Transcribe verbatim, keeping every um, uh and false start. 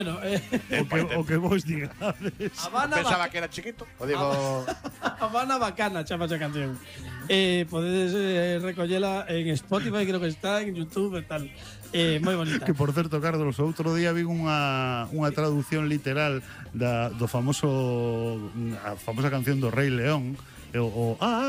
Bueno, eh, O que, o que vos digades. Habana Pensaba Bac- que era chiquito. O digo, Habana Bacana, chama esa canción. Eh, podedes eh, recollela en Spotify, creo que está, en YouTube e tal. Eh, moi bonita. Que, por certo, Carlos, outro día vi unha, unha traducción literal da, do famoso a famosa canción do Rei León, o, o ah,